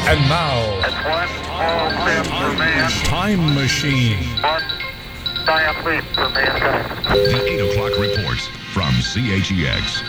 And now, It's one small step for man, Time Machine. one giant leap for mankind. The 8 o'clock report from CHEX.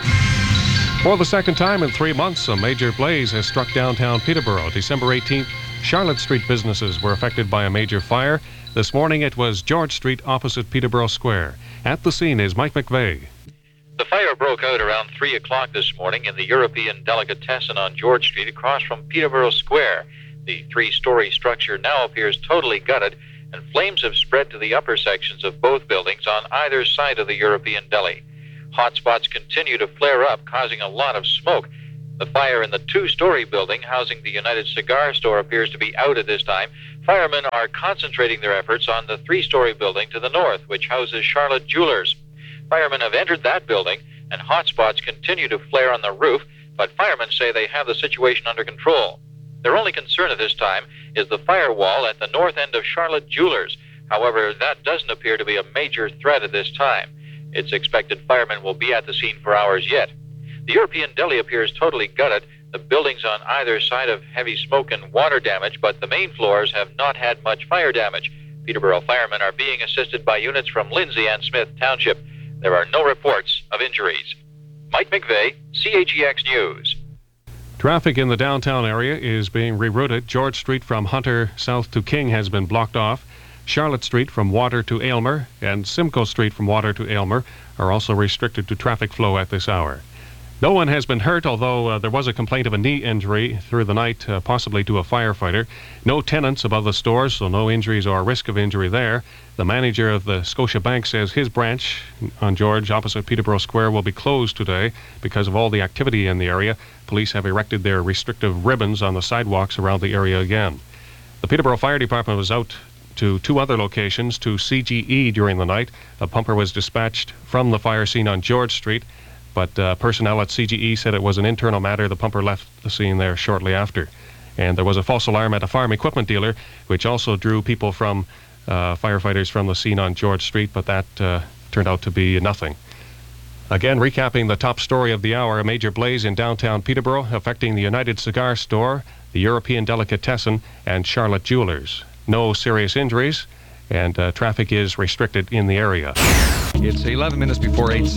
For the second time in 3 months, a major blaze has struck downtown Peterborough. December 18th, Charlotte Street businesses were affected by a major fire. This morning it was George Street opposite Peterborough Square. At the scene is Mike McVeigh. The fire broke out around 3 o'clock this morning in the European Delicatessen on George Street across from Peterborough Square. The three-story structure now appears totally gutted, and flames have spread to the upper sections of both buildings on either side of the European Deli. Hotspots continue to flare up, causing a lot of smoke. The fire in the two-story building housing the United Cigar Store appears to be out at this time. Firemen are concentrating their efforts on the three-story building to the north, which houses Charlotte Jewelers. Firemen have entered that building, and hotspots continue to flare on the roof, but firemen say they have the situation under control. Their only concern at this time is the firewall at the north end of Charlotte Jewelers. However, that doesn't appear to be a major threat at this time. It's expected firemen will be at the scene for hours yet. The European Deli appears totally gutted. The buildings on either side have heavy smoke and water damage, but the main floors have not had much fire damage. Peterborough firemen are being assisted by units from Lindsay and Smith Township. There are no reports of injuries. Mike McVeigh, CHEX News. Traffic in the downtown area is being rerouted. George Street from Hunter south to King has been blocked off. Charlotte Street from Water to Aylmer and Simcoe Street from Water to Aylmer are also restricted to traffic flow at this hour. No one has been hurt, although there was a complaint of a knee injury through the night, possibly to a firefighter. No tenants above the stores, so no injuries or risk of injury there. The manager of the Scotiabank says his branch on George, opposite Peterborough Square, will be closed today because of all the activity in the area. Police have erected their restrictive ribbons on the sidewalks around the area again. The Peterborough Fire Department was out to two other locations to CGE during the night. A pumper was dispatched from the fire scene on George Street, but personnel at CGE said it was an internal matter. The pumper left the scene there shortly after. And there was a false alarm at a farm equipment dealer, which also drew people from firefighters from the scene on George Street, but that turned out to be nothing. Again, recapping the top story of the hour, a major blaze in downtown Peterborough affecting the United Cigar Store, the European Delicatessen, and Charlotte Jewelers. No serious injuries, and traffic is restricted in the area. It's 11 minutes before 8,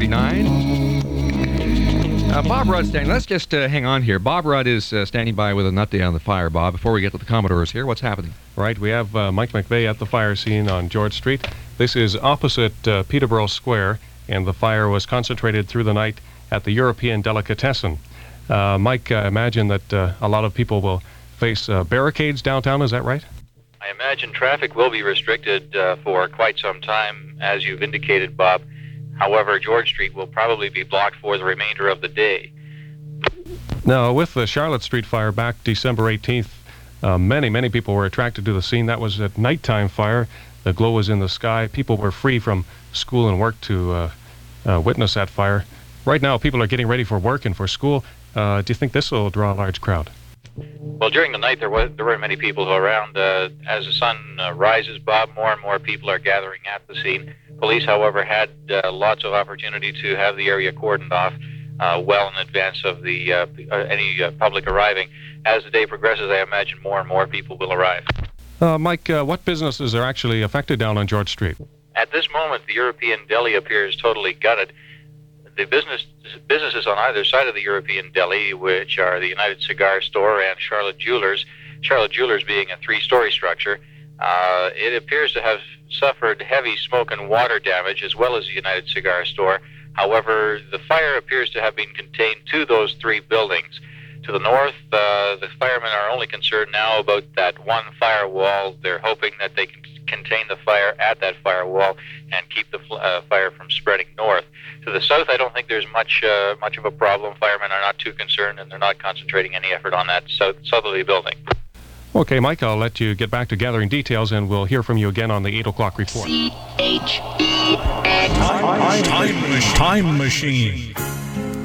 7:49. Bob Rudd standing. Let's just hang on here. Bob Rudd is standing by with an update on the fire, Bob. Before we get to the Commodores here, what's happening? Right, we have Mike McVeigh at the fire scene on George Street. This is opposite Peterborough Square, and the fire was concentrated through the night at the European Delicatessen. Mike, I imagine that a lot of people will face barricades downtown, is that right? I imagine traffic will be restricted for quite some time, as you've indicated, Bob. However, George Street will probably be blocked for the remainder of the day. Now, with the Charlotte Street fire back December 18th, many people were attracted to the scene. That was at nighttime fire. The glow was in the sky. People were free from school and work to witness that fire. Right now, people are getting ready for work and for school. Do you think this will draw a large crowd? Well, during the night, there weren't many people around. As the sun rises, Bob, more and more people are gathering at the scene. Police, however, had lots of opportunity to have the area cordoned off well in advance of the any public arriving. As the day progresses, I imagine more and more people will arrive. Mike, what businesses are actually affected down on George Street? At this moment, the European Deli appears totally gutted. The businesses on either side of the European Deli, which are the United Cigar Store and Charlotte Jewelers being a three-story structure, it appears to have suffered heavy smoke and water damage, as well as the United Cigar Store. However, the fire appears to have been contained to those three buildings. To the north, the firemen are only concerned now about that one firewall. They're hoping that they can contain the fire at that firewall and keep the fire from spreading north. To the south, I don't think there's much of a problem. Firemen are not too concerned, and they're not concentrating any effort on that southerly building. Okay, Mike, I'll let you get back to gathering details, and we'll hear from you again on the 8 o'clock report. Time Machine.